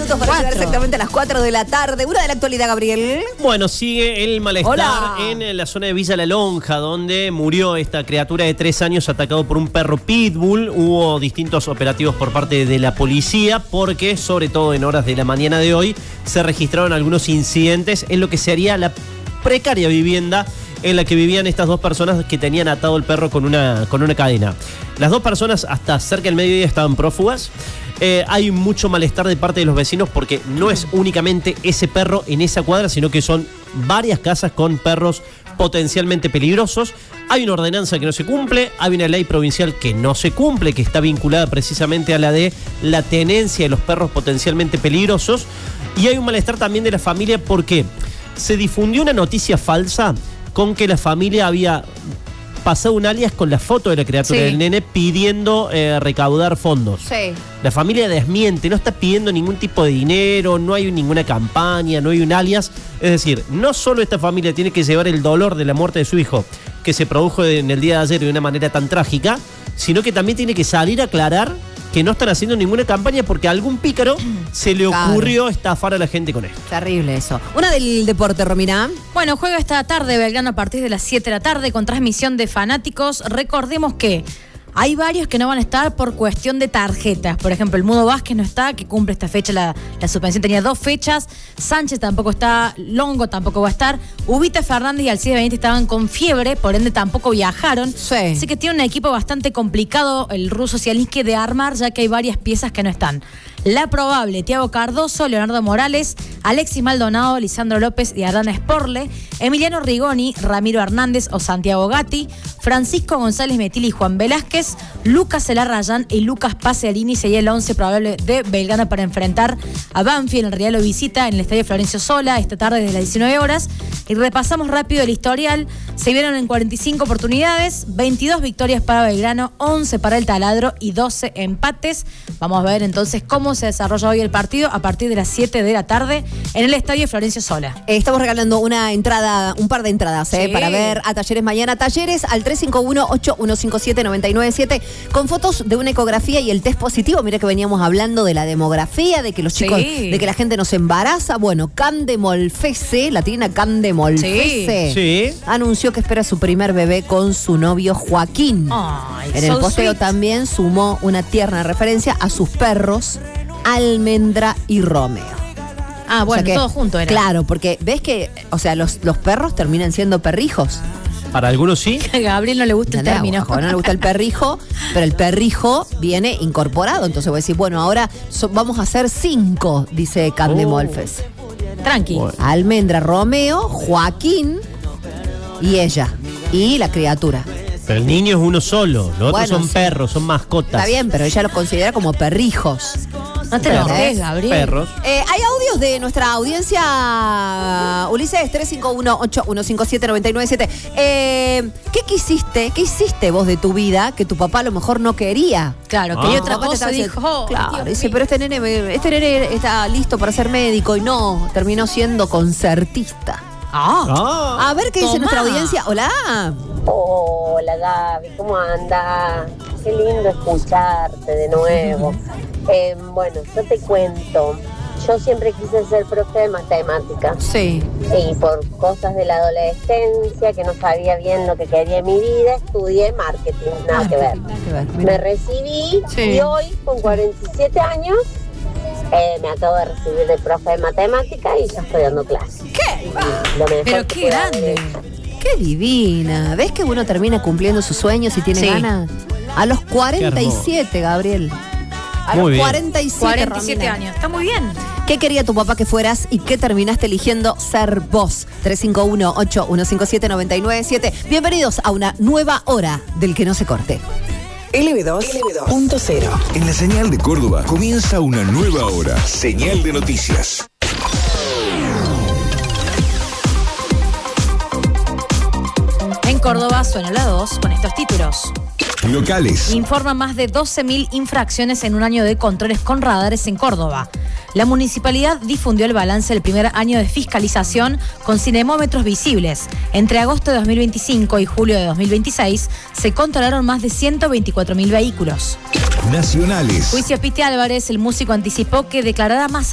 minutos para llegar exactamente a las 4 de la tarde. Una de la actualidad, Gabriel. Bueno, sigue el malestar Hola. en la zona de Villa La Lonja, donde murió esta criatura de 3 años atacado por un perro pitbull. Hubo distintos operativos por parte de la policía porque, sobre todo en horas de la mañana de hoy, se registraron algunos incidentes en lo que sería la precaria vivienda en la que vivían estas dos personas que tenían atado el perro con una cadena. Las dos personas hasta cerca del mediodía estaban prófugas. Hay mucho malestar de parte de los vecinos porque no es únicamente ese perro en esa cuadra, sino que son varias casas con perros potencialmente peligrosos. Hay una ordenanza que no se cumple, hay una ley provincial que no se cumple, que está vinculada precisamente a la de la tenencia de los perros potencialmente peligrosos. Y hay un malestar también de la familia porque se difundió una noticia falsa con que la familia había pasado un alias con la foto de la criatura del nene pidiendo recaudar fondos. Sí. La familia desmiente, no está pidiendo ningún tipo de dinero, no hay ninguna campaña, no hay un alias. Es decir, no solo esta familia tiene que llevar el dolor de la muerte de su hijo, que se produjo en el día de ayer de una manera tan trágica, sino que también tiene que salir a aclarar que no están haciendo ninguna campaña porque a algún pícaro se le ocurrió estafar a la gente con esto. Terrible eso. Una del deporte, Romina. Bueno, juega esta tarde Belgrano a partir de las 7 de la tarde con transmisión de fanáticos. Recordemos que hay varios que no van a estar por cuestión de tarjetas. Por ejemplo, el Mudo Vázquez no está, que cumple esta fecha, la suspensión tenía 2 fechas. Sánchez tampoco está, Longo tampoco va a estar. Ubita Fernández y Alcides Benítez estaban con fiebre, por ende tampoco viajaron. Sí. Así que tiene un equipo bastante complicado el ruso Zielinski de armar, ya que hay varias piezas que no están. La probable, Thiago Cardoso, Leonardo Morales, Alexis Maldonado, Lisandro López y Ardana Sporle, Emiliano Rigoni, Ramiro Hernández o Santiago Gatti, Francisco González Metili y Juan Velázquez, Lucas Elarrayán y Lucas Pasealini sería el 11 probable de Belgrano para enfrentar a Banfield en el Real o Visita en el Estadio Florencio Sola esta tarde desde las 19 horas. Y repasamos rápido el historial. Se vieron en 45 oportunidades, 22 victorias para Belgrano, 11 para el Taladro y 12 empates. Vamos a ver entonces cómo se desarrolla hoy el partido a partir de las 7 de la tarde en el Estadio Florencio Sola. Estamos regalando un par de entradas para ver a Talleres mañana. Talleres al 351-8157-997 con fotos de una ecografía y el test positivo. Mira que veníamos hablando de la demografía, de que los chicos, de que la gente nos embaraza. Bueno, Candemolfese, la tiene Candemolfese, anunció que espera su primer bebé con su novio Joaquín. En el posteo también sumó una tierna referencia a sus perros Almendra y Romeo. Bueno, o sea que, todo junto era. Claro, porque ves que, o sea, los perros terminan siendo perrijos. Para algunos sí. A Gabriel no le gusta el término. No le gusta el perrijo, pero el perrijo viene incorporado. Entonces voy a decir, bueno, ahora vamos a hacer 5, dice Candemolfes. Tranqui. Bueno. Almendra, Romeo, Joaquín y ella. Y la criatura. Pero el niño es uno solo. Los otros son perros, son mascotas. Está bien, pero ella los considera como perrijos. No te lo crees, Gabriel. Perros. Hay audios de nuestra audiencia, Ulises, 351-8157-997. ¿Qué hiciste vos de tu vida que tu papá a lo mejor no quería? Claro, que otra cosa dijo. Claro, dice, pero este nene está listo para ser médico y no, terminó siendo concertista. A ver qué dice nuestra audiencia. Hola. Hola Gaby, ¿cómo andas? Qué lindo escucharte de nuevo. Bueno, yo te cuento. Yo siempre quise ser profe de matemáticas. Sí. Y por cosas de la adolescencia, que no sabía bien lo que quería en mi vida, estudié marketing. Nada que ver. Me recibí y hoy, con 47 años, me acabo de recibir de profe de matemáticas y ya estoy dando clases. ¿Qué? Pero qué grande. Qué divina. ¿Ves que uno termina cumpliendo sus sueños y tiene ganas? A los 47, Gabriel. A muy los bien. 47 años. Está muy bien. ¿Qué quería tu papá que fueras y qué terminaste eligiendo ser vos? 351-8157-997. Bienvenidos a una nueva hora del que no se corte. LB2.0. En la señal de Córdoba comienza una nueva hora. Señal de noticias. En Córdoba suena la 2 con estos títulos. Locales. Informa más de 12.000 infracciones en un año de controles con radares en Córdoba. La municipalidad difundió el balance del primer año de fiscalización con cinemómetros visibles. Entre agosto de 2025 y julio de 2026 se controlaron más de 124.000 vehículos. Nacionales. Juicio a Piti Álvarez, el músico anticipó que declarará más